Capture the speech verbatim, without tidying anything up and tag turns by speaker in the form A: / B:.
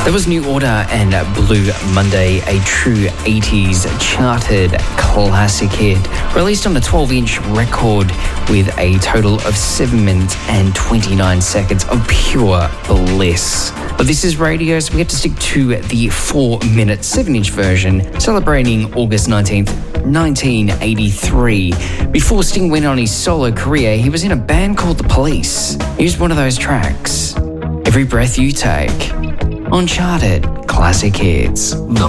A: There was New Order and Blue Monday, a true eighties charted classic hit, released on a twelve-inch record with a total of seven minutes and twenty-nine seconds of pure bliss. But this is radio, so we have to stick to the four-minute, seven-inch version, celebrating August nineteenth, nineteen eighty-three. Before Sting went on his solo career, he was in a band called The Police. Here's one of those tracks, Every Breath You Take, on Charted Classic Hits.
B: The